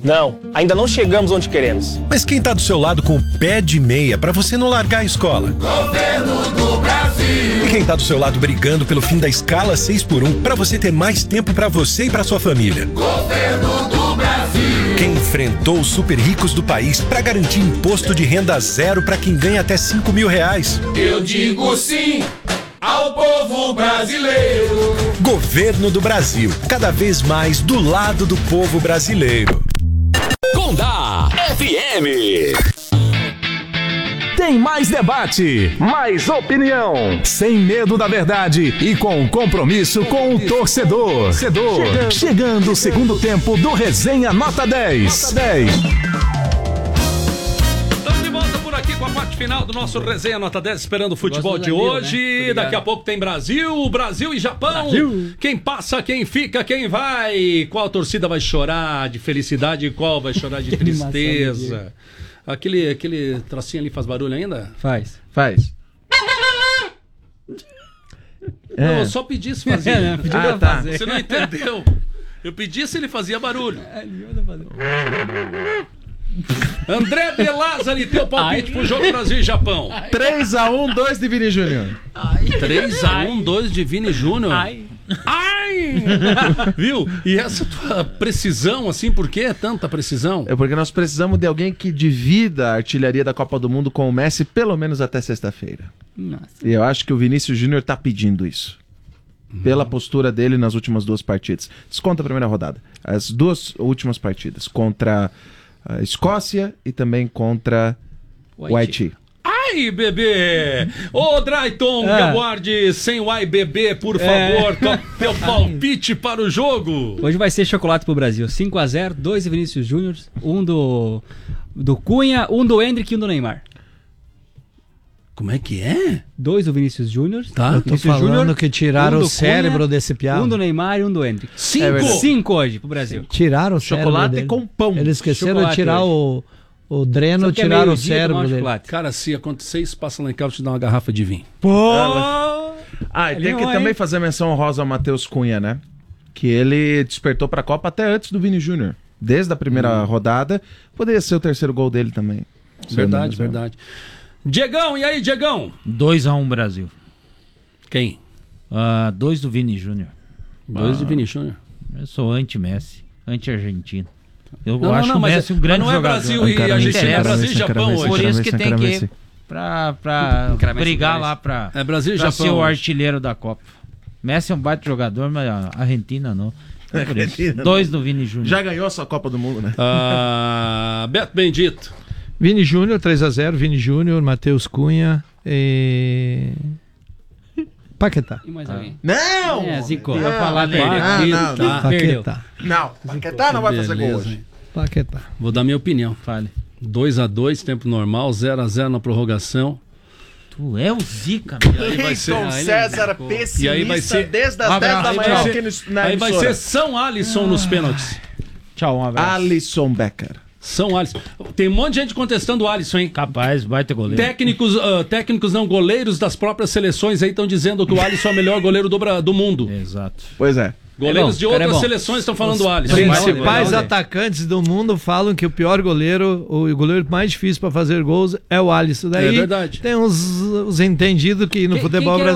Não, ainda não chegamos onde queremos. Mas quem tá do seu lado com o pé de meia pra você não largar a escola? Governo do Brasil. E quem tá do seu lado brigando pelo fim da escala 6x1 pra você ter mais tempo pra você e pra sua família? Governo do Brasil. Quem enfrentou os super ricos do país pra garantir imposto de renda zero pra quem ganha até R$5.000? Eu digo sim ao povo brasileiro. Governo do Brasil, cada vez mais do lado do povo brasileiro. Condá FM. Tem mais debate, mais opinião, sem medo da verdade e com compromisso com o torcedor. Chegando o segundo tempo do Resenha Nota 10. Estamos de volta por aqui com a parte final do nosso Resenha Nota 10, esperando o futebol de hoje. Né? Daqui a pouco tem Brasil e Japão. Quem passa, quem fica, quem vai. Qual torcida vai chorar de felicidade e qual vai chorar de tristeza? Aquele trocinho ali faz barulho ainda? Faz. Não, eu só pedi se fazia. Tá. Você não entendeu? Eu pedi se ele fazia barulho. André De Lázari, teu palpite pro jogo Brasil e Japão. 3x1, 2 de Vini Júnior. 3x1, 2 de Vini Júnior. Ai! Viu? E essa tua precisão, assim, por que tanta precisão? É porque nós precisamos de alguém que divida a artilharia da Copa do Mundo com o Messi pelo menos até sexta-feira. Nossa. E eu acho que o Vinícius Júnior tá pedindo isso. Pela postura dele nas últimas duas partidas. Desconta a primeira rodada. As duas últimas partidas. Contra a Escócia e também contra o Haiti. Ai, bebê! Ô, Drayton, me aguarde sem o ai, bebê, por favor. Teu palpite para o jogo. Hoje vai ser chocolate pro Brasil. 5x0, 2 de Vinícius Júnior, um do Cunha, um do Endrick e um do Neymar. Como é que é? 2 do Vinícius Júnior. Tá. Eu tô falando que tiraram o cérebro desse piau. Um do Neymar e um do Endrick. 5 hoje pro Brasil. Tiraram o cérebro Chocolate dele. com pão. Eles esqueceram Chocolate de tirar o dreno, Só que é tiraram o meio-dia, cérebro tomar um dele. chocolate. Cara, se acontecer isso, passa lá em casa, eu te dar uma garrafa de vinho. E tem que também fazer menção honrosa ao Matheus Cunha, né? Que ele despertou pra Copa até antes do Vini Júnior. Desde a primeira rodada. Poderia ser o terceiro gol dele também. Verdade. Diegão, e aí, Diegão? 2x1 Brasil. Quem? 2 do Vini Júnior. 2 do Vini Júnior. Eu sou anti-Messi, anti-argentino. Eu Não, acho o Messi um grande jogador. Brasil e Argentina, é Brasil e Japão hoje. Por isso que tem que ir pra brigar lá pra Brasil e Japão ser o hoje. artilheiro da Copa. Messi é um baita jogador, mas a Argentina não. 2 do Vini Júnior. Já ganhou a sua Copa do Mundo, né? Beto Bendito. Vini Júnior, 3x0, Vini Júnior, Matheus Cunha e... Paquetá. E mais alguém? Não! Zico. Não, Vai falar dele. Paquetá. Não, Paquetá não vai fazer gol hoje. Paquetá. Vou dar minha opinião. Fale. 2x2, tempo normal, 0x0 na prorrogação. Tu é o Zica, meu. Cleiton César, pessimista E aí vai ser desde as 10 da manhã aqui na Aí vai emissora. ser São Alisson nos pênaltis. Tchau, um abraço. Alisson Becker. São Alisson. Tem um monte de gente contestando o Alisson, hein? Capaz, vai ter goleiro. Técnicos não, goleiros das próprias seleções aí estão dizendo que o Alisson é o melhor goleiro do mundo. Exato. Pois é. Goleiros de outras seleções estão falando do Alisson. Os principais atacantes do mundo falam que o pior goleiro, o goleiro mais difícil para fazer gols é o Alisson. Daí É verdade. tem uns entendidos que no futebol quem que é